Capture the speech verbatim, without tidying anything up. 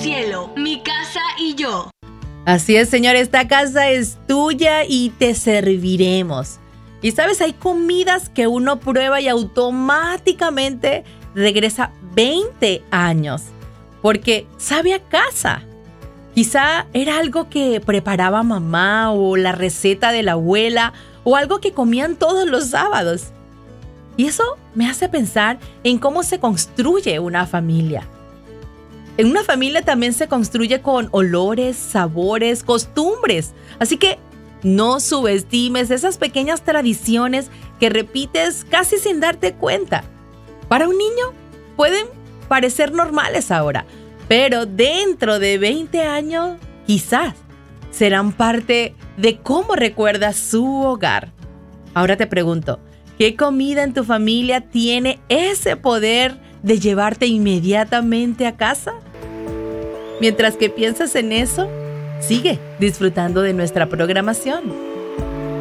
cielo, mi casa y yo. Así es, Señor, esta casa es tuya y te serviremos. Y sabes, hay comidas que uno prueba y automáticamente regresa veinte años, porque sabe a casa. Quizá era algo que preparaba mamá o la receta de la abuela o algo que comían todos los sábados. Y eso me hace pensar en cómo se construye una familia. En una familia también se construye con olores, sabores, costumbres. Así que no subestimes esas pequeñas tradiciones que repites casi sin darte cuenta. Para un niño pueden parecer normales ahora, pero dentro de veinte años quizás serán parte de cómo recuerdas su hogar. Ahora te pregunto, ¿qué comida en tu familia tiene ese poder de llevarte inmediatamente a casa? Mientras que piensas en eso, sigue disfrutando de nuestra programación.